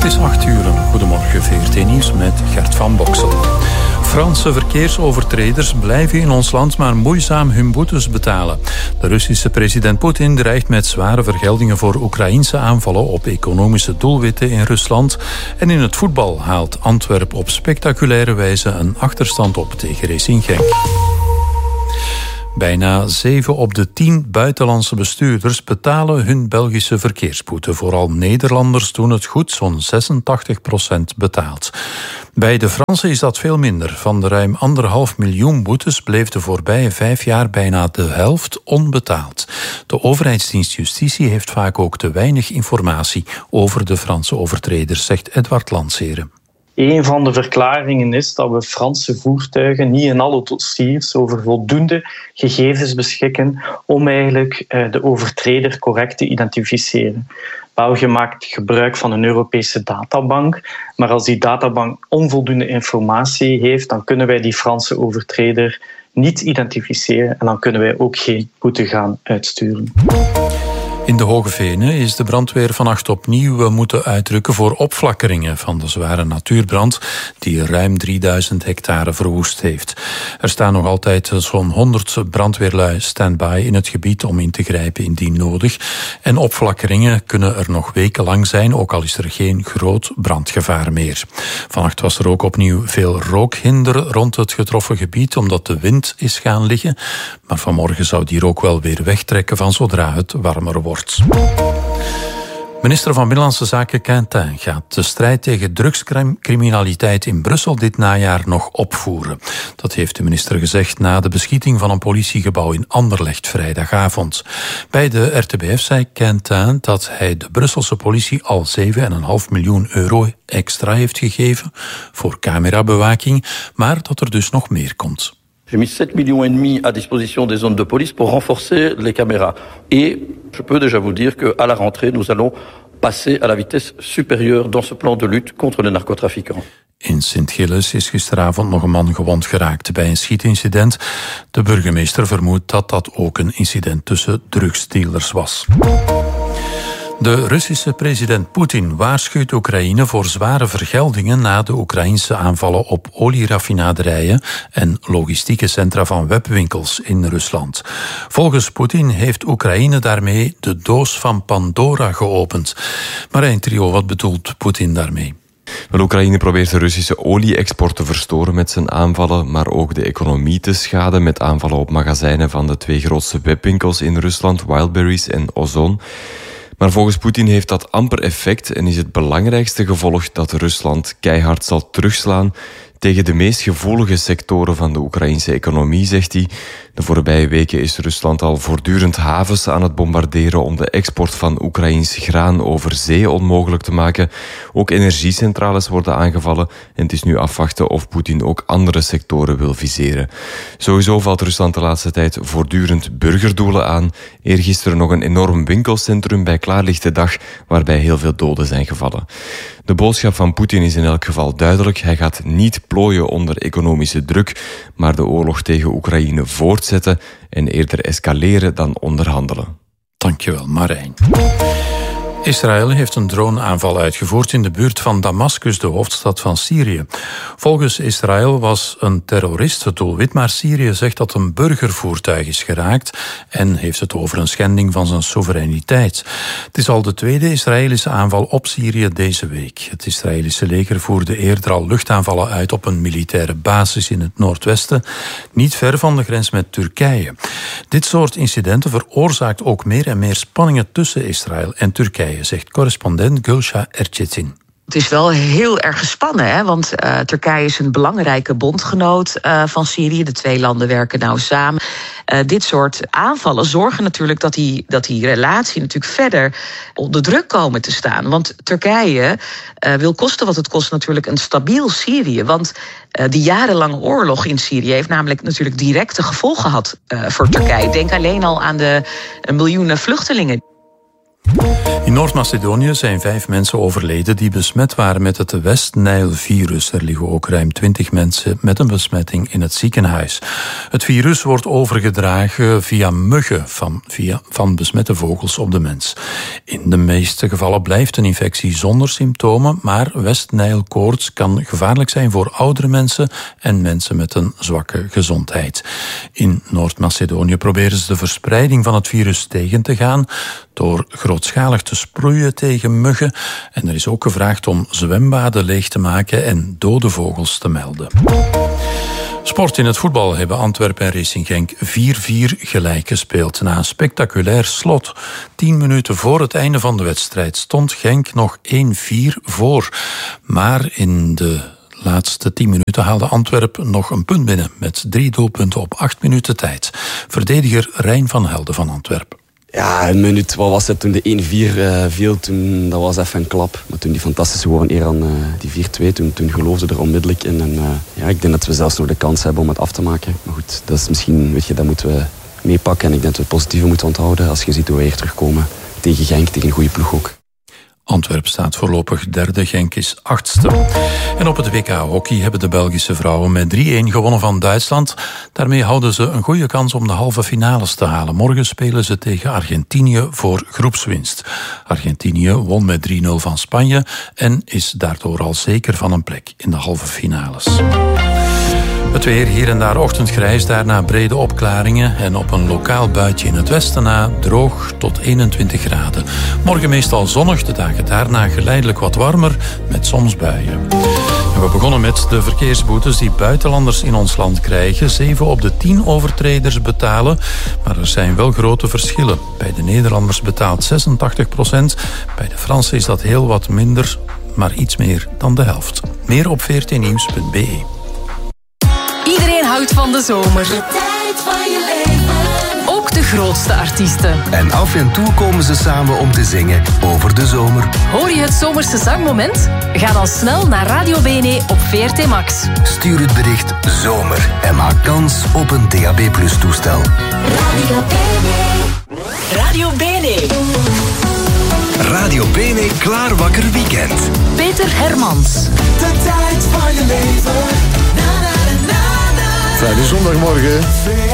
is 8:00. Goedemorgen, VRT Nieuws met Gert van Boksel. Franse verkeersovertreders blijven in ons land maar moeizaam hun boetes betalen. De Russische president Poetin dreigt met zware vergeldingen voor Oekraïense aanvallen op economische doelwitten in Rusland. En in het voetbal haalt Antwerpen op spectaculaire wijze een achterstand op tegen Racing Genk. Bijna 7 op de 10 buitenlandse bestuurders betalen hun Belgische verkeersboete. Vooral Nederlanders doen het goed, zo'n 86% betaalt. Bij de Fransen is dat veel minder. Van de ruim 1,5 miljoen boetes bleef de voorbije 5 jaar bijna de helft onbetaald. De overheidsdienst Justitie heeft vaak ook te weinig informatie over de Franse overtreders, zegt Edward Lanseren. Een van de verklaringen is dat we Franse voertuigen niet in alle dossiers over voldoende gegevens beschikken om eigenlijk de overtreder correct te identificeren. België maakt gebruik van een Europese databank, maar als die databank onvoldoende informatie heeft, dan kunnen wij die Franse overtreder niet identificeren en dan kunnen wij ook geen boete gaan uitsturen. In de Hoge Venen is de brandweer vannacht opnieuw moeten uitrukken voor opflakkeringen van de zware natuurbrand die ruim 3000 hectare verwoest heeft. Er staan nog altijd zo'n 100 brandweerlui stand-by in het gebied om in te grijpen indien nodig. En opflakkeringen kunnen er nog wekenlang zijn, ook al is er geen groot brandgevaar meer. Vannacht was er ook opnieuw veel rookhinder rond het getroffen gebied omdat de wind is gaan liggen. Maar vanmorgen zou die rook wel weer wegtrekken van zodra het warmer wordt. Minister van Binnenlandse Zaken Quintin gaat de strijd tegen drugscriminaliteit in Brussel dit najaar nog opvoeren. Dat heeft de minister gezegd na de beschieting van een politiegebouw in Anderlecht vrijdagavond. Bij de RTBF zei Quintin dat hij de Brusselse politie al 7,5 miljoen euro extra heeft gegeven voor camerabewaking, maar dat er dus nog meer komt. J'ai mis 7,5 millions à disposition des zones de police pour renforcer les caméras. Et je peux déjà vous dire qu'à la rentrée, nous allons passer à la vitesse supérieure dans ce plan de lutte contre les narcotrafiquants. In Sint-Gilles is gisteravond nog een man gewond geraakt bij een schietincident. De burgemeester vermoedt dat dat ook een incident tussen drugsdealers was. De Russische president Poetin waarschuwt Oekraïne voor zware vergeldingen na de Oekraïnse aanvallen op olieraffinaderijen en logistieke centra van webwinkels in Rusland. Volgens Poetin heeft Oekraïne daarmee de doos van Pandora geopend. Marijn Trio, wat bedoelt Poetin daarmee? Wel, Oekraïne probeert de Russische olie-export te verstoren met zijn aanvallen, maar ook de economie te schaden met aanvallen op magazijnen van de 2 grootste webwinkels in Rusland, Wildberries en Ozon. Maar volgens Poetin heeft dat amper effect en is het belangrijkste gevolg dat Rusland keihard zal terugslaan tegen de meest gevoelige sectoren van de Oekraïnse economie, zegt hij. De voorbije weken is Rusland al voortdurend havens aan het bombarderen om de export van Oekraïns graan over zee onmogelijk te maken. Ook energiecentrales worden aangevallen en het is nu afwachten of Poetin ook andere sectoren wil viseren. Sowieso valt Rusland de laatste tijd voortdurend burgerdoelen aan. Eergisteren nog een enorm winkelcentrum bij klaarlichte dag waarbij heel veel doden zijn gevallen. De boodschap van Poetin is in elk geval duidelijk. Hij gaat niet plooien onder economische druk, maar de oorlog tegen Oekraïne voortzetten en eerder escaleren dan onderhandelen. Dankjewel, Marijn. Israël heeft een droneaanval uitgevoerd in de buurt van Damascus, de hoofdstad van Syrië. Volgens Israël was een terrorist het doelwit, maar Syrië zegt dat een burgervoertuig is geraakt en heeft het over een schending van zijn soevereiniteit. Het is al de tweede Israëlische aanval op Syrië deze week. Het Israëlische leger voerde eerder al luchtaanvallen uit op een militaire basis in het noordwesten, niet ver van de grens met Turkije. Dit soort incidenten veroorzaakt ook meer en meer spanningen tussen Israël en Turkije, zegt correspondent Gülşah Erçetin. Het is wel heel erg gespannen, hè? Want Turkije is een belangrijke bondgenoot van Syrië. De 2 landen werken nauw samen. Dit soort aanvallen zorgen natuurlijk dat die relatie natuurlijk verder onder druk komen te staan. Want Turkije wil kosten wat het kost natuurlijk een stabiel Syrië. Want die jarenlange oorlog in Syrië heeft namelijk natuurlijk directe gevolgen gehad voor Turkije. Denk alleen al aan de miljoenen vluchtelingen. In Noord-Macedonië zijn 5 mensen overleden die besmet waren met het West-Nijl-virus. Er liggen ook ruim 20 mensen met een besmetting in het ziekenhuis. Het virus wordt overgedragen via muggen van besmette vogels op de mens. In de meeste gevallen blijft een infectie zonder symptomen, maar West-Nijl-koorts kan gevaarlijk zijn voor oudere mensen en mensen met een zwakke gezondheid. In Noord-Macedonië proberen ze de verspreiding van het virus tegen te gaan door grootschalig te sproeien tegen muggen. En er is ook gevraagd om zwembaden leeg te maken en dode vogels te melden. Sport. In het voetbal hebben Antwerpen en Racing Genk 4-4 gelijk gespeeld. Na een spectaculair slot, 10 minuten voor het einde van de wedstrijd, stond Genk nog 1-4 voor. Maar in de laatste 10 minuten haalde Antwerpen nog een punt binnen met 3 doelpunten op 8 minuten tijd. Verdediger Rijn van Helden van Antwerpen. Ja, een minuut, wat was het toen de 1-4 viel, dat was even een klap. Maar toen die fantastische gewoon eer aan die 4-2, toen geloofde er onmiddellijk in. En ik denk dat we zelfs nog de kans hebben om het af te maken. Maar goed, dat is misschien, dat moeten we meepakken. En ik denk dat we het positieve moeten onthouden als je ziet hoe we hier terugkomen tegen Genk, tegen een goede ploeg ook. Antwerpen staat voorlopig derde, Genk is 8e. En op het WK hockey hebben de Belgische vrouwen met 3-1 gewonnen van Duitsland. Daarmee houden ze een goede kans om de halve finales te halen. Morgen spelen ze tegen Argentinië voor groepswinst. Argentinië won met 3-0 van Spanje en is daardoor al zeker van een plek in de halve finales. Het weer, hier en daar ochtendgrijs, daarna brede opklaringen en op een lokaal buitje in het westen na droog tot 21 graden. Morgen meestal zonnig, de dagen daarna geleidelijk wat warmer met soms buien. En we begonnen met de verkeersboetes die buitenlanders in ons land krijgen. 7 op de 10 overtreders betalen, maar er zijn wel grote verschillen. Bij de Nederlanders betaalt 86%, bij de Fransen is dat heel wat minder, maar iets meer dan de helft. Meer op vrtnieuws.be. Iedereen houdt van de zomer. De tijd van je leven. Ook de grootste artiesten. En af en toe komen ze samen om te zingen over de zomer. Hoor je het zomerse zangmoment? Ga dan snel naar Radio Bene op VRT Max. Stuur het bericht zomer en maak kans op een DAB+ toestel. Radio Bene. Radio Bene. Radio Bene Klaar Wakker Weekend. Peter Hermans. De tijd van je leven. Vrijdag zondagmorgen.